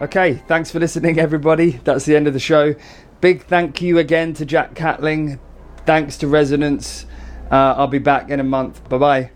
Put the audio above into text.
Okay, thanks for listening, everybody. That's the end of the show. Big thank you again to Jack Catling. Thanks to Resonance. I'll be back in a month. Bye-bye.